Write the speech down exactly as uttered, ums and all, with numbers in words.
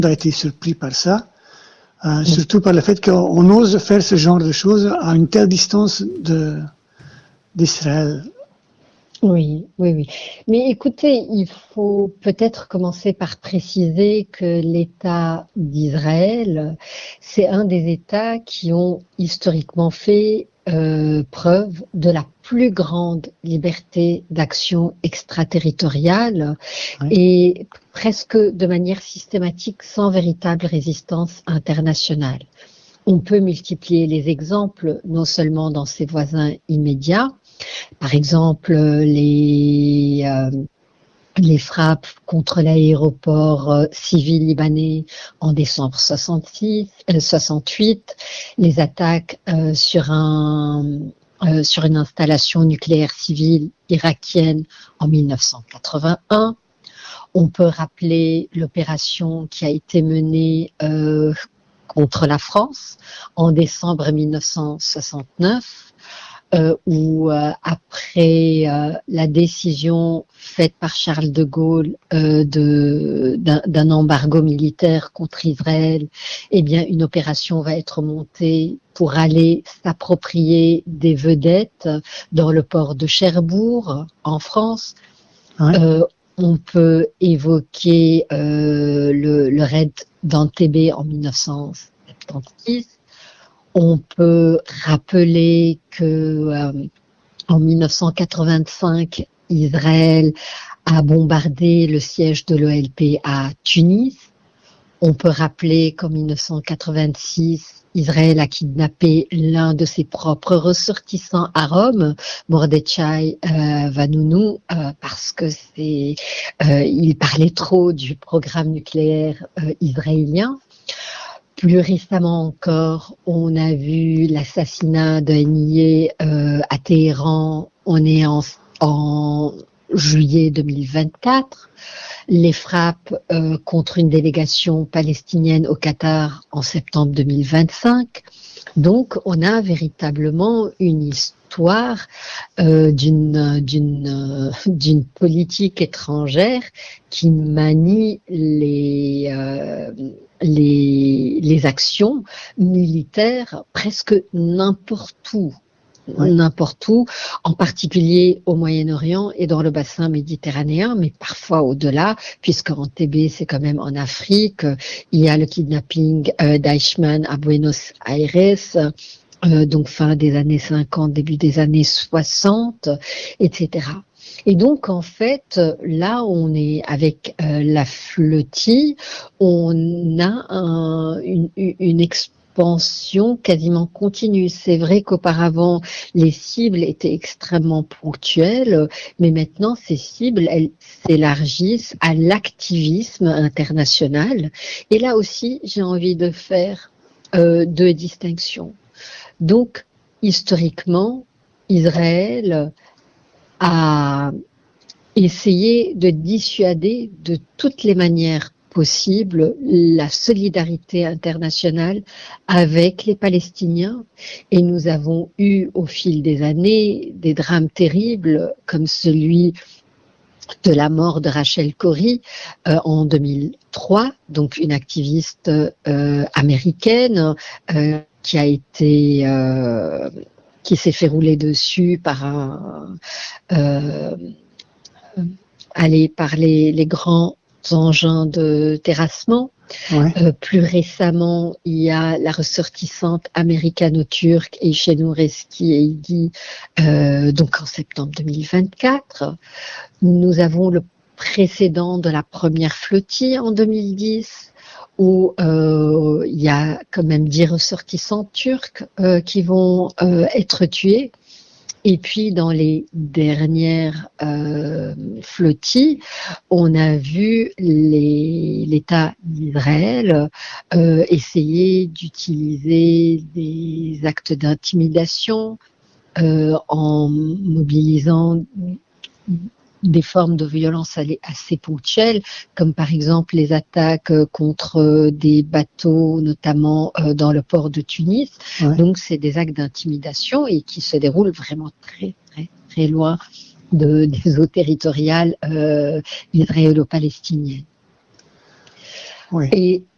a été surpris par ça, euh, surtout par le fait qu'on ose faire ce genre de choses à une telle distance de, d'Israël. Oui, oui, oui. Mais écoutez, il faut peut-être commencer par préciser que l'État d'Israël, c'est un des États qui ont historiquement fait euh, preuve de la plus grande liberté d'action extraterritoriale Oui. et presque de manière systématique sans véritable résistance internationale. On peut multiplier les exemples, non seulement dans ses voisins immédiats, par exemple, les, euh, les frappes contre l'aéroport euh, civil libanais en décembre soixante-six, euh, soixante-huit, les attaques euh, sur, un, euh, sur une installation nucléaire civile irakienne en mille neuf cent quatre-vingt-un. On peut rappeler l'opération qui a été menée euh, contre la France en décembre mille neuf cent soixante-neuf. Euh, où euh, après euh, la décision faite par Charles de Gaulle euh, de, d'un, d'un embargo militaire contre Israël, eh bien une opération va être montée pour aller s'approprier des vedettes dans le port de Cherbourg en France. Ouais. Euh, on peut évoquer euh, le, le raid d'Entebbe en mille neuf cent soixante-seize. On peut rappeler que euh, en mille neuf cent quatre-vingt-cinq, Israël a bombardé le siège de l'O L P à Tunis. On peut rappeler qu'en mille neuf cent quatre-vingt-six, Israël a kidnappé l'un de ses propres ressortissants à Rome, Mordechai euh, Vanunu, euh, parce que c'est, euh, il parlait trop du programme nucléaire euh, israélien. Plus récemment encore, on a vu l'assassinat d'un niais euh, à Téhéran. On est en, en juillet deux mille vingt-quatre. Les frappes euh, contre une délégation palestinienne au Qatar en septembre deux mille vingt-cinq. Donc, on a véritablement une histoire euh, d'une, d'une, euh, d'une politique étrangère qui manie les, euh, les, les actions militaires presque n'importe où. Ouais. N'importe où, en particulier au Moyen-Orient et dans le bassin méditerranéen, mais parfois au-delà, puisque Entebbe, c'est quand même en Afrique. Il y a le kidnapping euh, d'Eichmann à Buenos Aires, euh, donc fin des années cinquante, début des années soixante, et cetera. Et donc, en fait, là, on est avec euh, la flottille, on a un, une, une exposition expansion quasiment continue. C'est vrai qu'auparavant, les cibles étaient extrêmement ponctuelles, mais maintenant, ces cibles, elles s'élargissent à l'activisme international. Et là aussi, j'ai envie de faire euh, deux distinctions. Donc, historiquement, Israël a essayé de dissuader de toutes les manières possible la solidarité internationale avec les Palestiniens, et nous avons eu au fil des années des drames terribles comme celui de la mort de Rachel Corrie euh, en deux mille trois, donc une activiste euh, américaine euh, qui a été euh, qui s'est fait rouler dessus par un euh, allez, par les, les grands engins de terrassement. Ouais. Euh, plus récemment, il y a la ressortissante américano-turque Ayşenur Eski Eygi, euh, donc en septembre deux mille vingt-quatre. Nous avons le précédent de la première flottille en deux mille dix, où euh, il y a quand même dix ressortissants turcs euh, qui vont euh, être tués. Et puis, dans les dernières euh, flottilles, on a vu les, l'État d'Israël euh, essayer d'utiliser des actes d'intimidation euh, en mobilisant des formes de violence assez ponctuelles, comme par exemple les attaques contre des bateaux, notamment dans le port de Tunis. Ouais. Donc, c'est des actes d'intimidation et qui se déroulent vraiment très, très, très loin de, des eaux territoriales euh, israélo-palestiniennes. Oui. Et